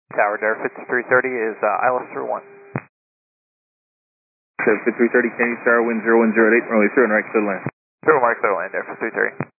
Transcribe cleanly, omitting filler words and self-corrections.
Tower Air 5330 is ILS 1. So 5330, Candy Star, wind 0108, runway 0 and right, clear to land. 0 Mark, clear to land, Air 5330.